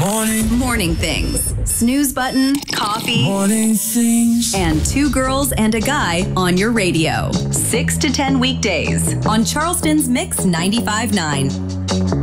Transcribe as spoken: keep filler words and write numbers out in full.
Morning. Morning Things. Snooze button, coffee, Morning things. and two girls and a guy on your radio. six to ten weekdays on Charleston's Mix ninety-five point nine.